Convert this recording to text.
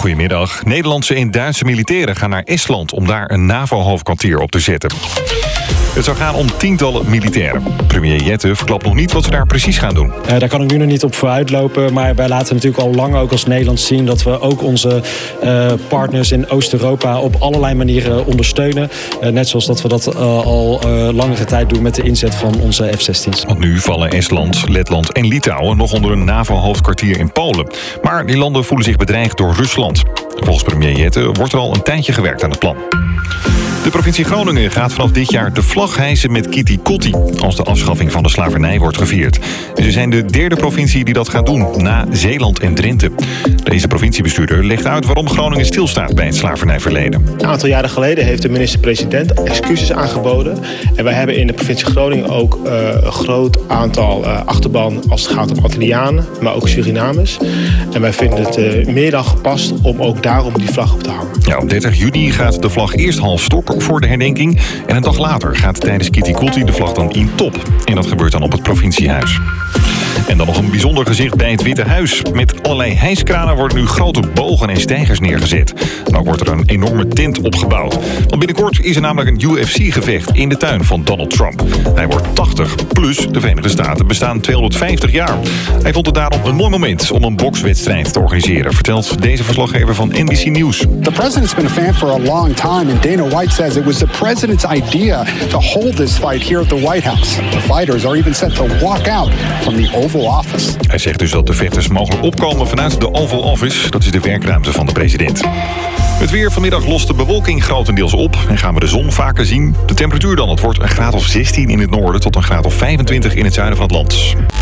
Goedemiddag. Nederlandse en Duitse militairen gaan naar Estland om daar een NAVO-hoofdkwartier op te zetten. Het zou gaan om tientallen militairen. Premier Jette verklapt nog niet wat ze daar precies gaan doen. Daar kan ik nu nog niet op vooruitlopen. Maar wij laten natuurlijk al lang ook als Nederland zien dat we ook onze partners in Oost-Europa op allerlei manieren ondersteunen. Net zoals dat we dat al langere tijd doen met de inzet van onze F-16's. Want nu vallen Estland, Letland en Litouwen nog onder een NAVO-hoofdkwartier in Polen. Maar die landen voelen zich bedreigd door Rusland. Volgens premier Jette wordt er al een tijdje gewerkt aan het plan. De provincie Groningen gaat vanaf dit jaar de vlag hijsen met Kitty Kotti als de afschaffing van de slavernij wordt gevierd. En ze zijn de derde provincie die dat gaat doen, na Zeeland en Drenthe. Deze provinciebestuurder legt uit waarom Groningen stilstaat bij het slavernijverleden. Een aantal jaren geleden heeft de minister-president excuses aangeboden. En wij hebben in de provincie Groningen ook een groot aantal achterban als het gaat om Antillianen, maar ook Surinamers. En wij vinden het meer dan gepast om ook daarom die vlag op te hangen. Ja, op 30 juni gaat de vlag eerst half stok voor de herdenking. En een dag later gaat tijdens Kitty Kotti de vlag dan in top. En dat gebeurt dan op het provinciehuis. En dan nog een bijzonder gezicht bij het Witte Huis. Met allerlei hijskranen worden nu grote bogen en steigers neergezet. En ook wordt er een enorme tent opgebouwd. Want binnenkort is er namelijk een UFC-gevecht in de tuin van Donald Trump. Hij wordt 80, plus de Verenigde Staten bestaan 250 jaar. Hij vond het daarom een mooi moment om een bokswedstrijd te organiseren, vertelt deze verslaggever van NBC News. The president's been a fan for a long time, and Dana White says it was the president's idea to hold this fight here at the White House. The fighters are even set to walk out from the Oval Office. Hij zegt dus dat de vechters mogelijk opkomen vanuit de Oval Office. Dat is de werkruimte van de president. Het weer vanmiddag lost de bewolking grotendeels op en gaan we de zon vaker zien. De temperatuur dan, het wordt een graad of 16 in het noorden tot een graad of 25 in het zuiden van het land.